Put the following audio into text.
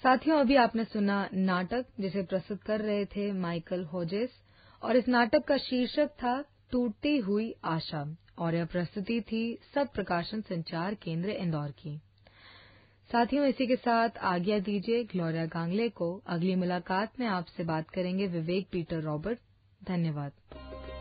साथियों, अभी आपने सुना नाटक जिसे प्रस्तुत कर रहे थे माइकल होजेस और इस नाटक का शीर्षक था टूटी हुई आशा और यह प्रस्तुति थी सब प्रकाशन संचार केंद्र इंदौर की। साथियों, इसी के साथ आज्ञा दीजिए ग्लोरिया गांगले को। अगली मुलाकात में आपसे बात करेंगे विवेक पीटर रॉबर्ट। धन्यवाद।